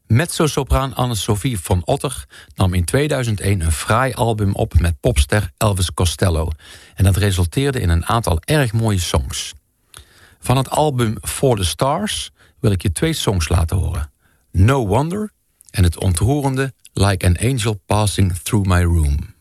Mezzo-sopraan Anne-Sophie von Otter nam in 2001 een fraai album op met popster Elvis Costello. En dat resulteerde in een aantal erg mooie songs. Van het album For the Stars wil ik je 2 songs laten horen. No Wonder en het ontroerende Like an Angel Passing Through My Room.